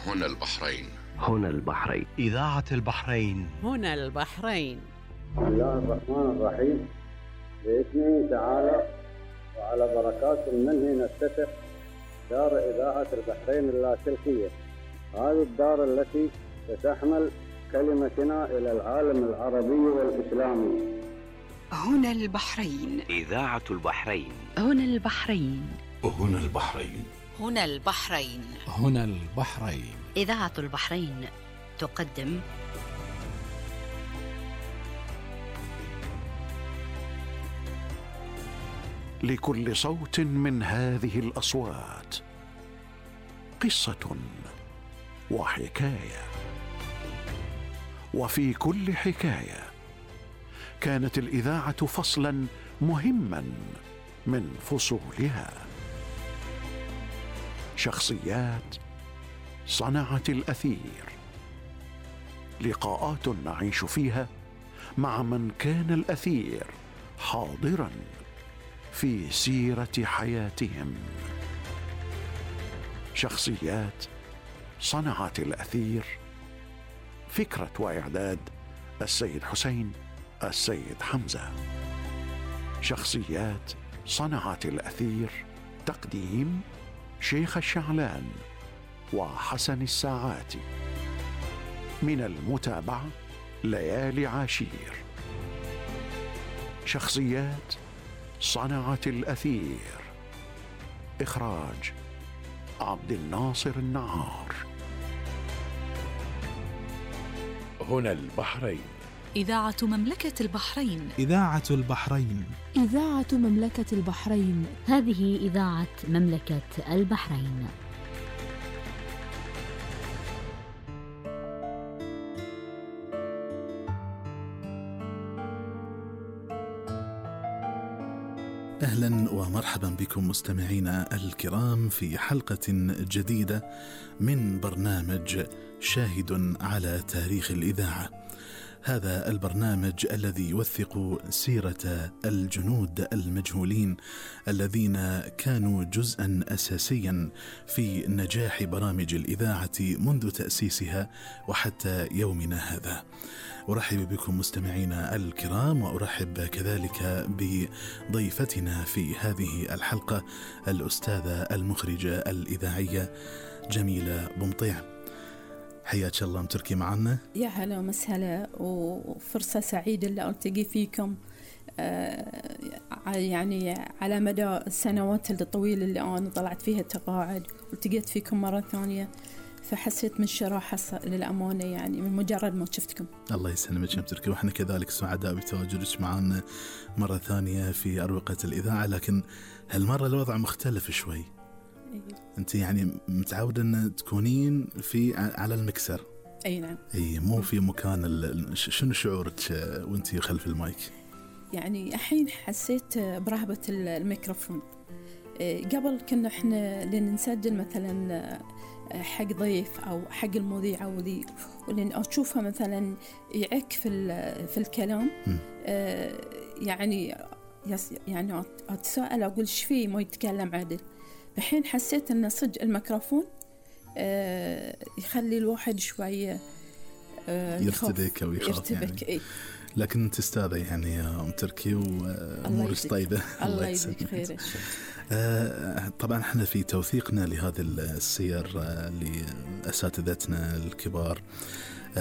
هنا البحرين. هنا البحرين. إذاعة البحرين. هنا البحرين. بسم الله الرحمن الرحيم. بإذنه تعالى وعلى بركات منه نفتتح دار إذاعة البحرين اللاسلكية. هذه الدار التي ستحمل كلمتنا إلى العالم العربي والإسلامي. هنا البحرين. إذاعة البحرين. هنا البحرين. هنا البحرين. هنا البحرين. هنا البحرين. إذاعة البحرين تقدم لكل صوت من هذه الأصوات قصة وحكاية، وفي كل حكاية كانت الإذاعة فصلا مهما من فصولها. شخصيات صنعت الأثير، لقاءات نعيش فيها مع من كان الأثير حاضرا في سيرة حياتهم. شخصيات صنعت الأثير، فكرة وإعداد السيد حسين السيد حمزة. شخصيات صنعت الأثير، تقديم شيخ الشعلان وحسن الساعاتي. من المتابعة ليالي عاشير. شخصيات صنعت الأثير، إخراج عبد الناصر النعار. هنا البحرين. إذاعة مملكة البحرين. إذاعة البحرين. إذاعة مملكة البحرين. هذه إذاعة مملكة البحرين. أهلا ومرحبا بكم مستمعينا الكرام في حلقة جديدة من برنامج شاهد على تاريخ الإذاعة. هذا البرنامج الذي يوثق سيرة الجنود المجهولين الذين كانوا جزءا أساسيا في نجاح برامج الإذاعة منذ تأسيسها وحتى يومنا هذا. أرحب بكم مستمعينا الكرام، وأرحب كذلك بضيفتنا في هذه الحلقة الأستاذة المخرجة الإذاعية جميلة بمطيع. حياك الله متركي معنا. يا هلا ومسهلا، وفرصة سعيدة اللي ألتقي فيكم يعني على مدى السنوات الطويلة اللي أنا طلعت فيها تقاعد والتقيت فيكم مرة ثانية، فحسيت من الشراحة للأمانة يعني من مجرد ما شفتكم. الله يسلمك يا متركي، وإحنا كذلك سعداء بتواجدك معنا مرة ثانية في أروقة الإذاعة، لكن هالمرة الوضع مختلف شوي. أنت يعني متعودة أن تكونين على المكسر. أي نعم. أي مو في مكان. شنو شعورك وأنت خلف المايك؟ يعني الحين حسيت برهبة الميكروفون. قبل كنا إحنا لين نسجل مثلا حق ضيف أو حق المذيع أو ذي، ولين أشوفها مثلا يعك في الكلام، يعني أتساءل أقول إيش فيه ما يتكلم عدل. الحين حسيت أن صدق الميكروفون يخلي الواحد شوية يرتبك أو يخاف يعني. إيه؟ لكن أنت أستاذة يعني يا أم تركي وأمورك طيبة. الله يجزيك خير. طبعا احنا في توثيقنا لهذه السير لأساتذتنا الكبار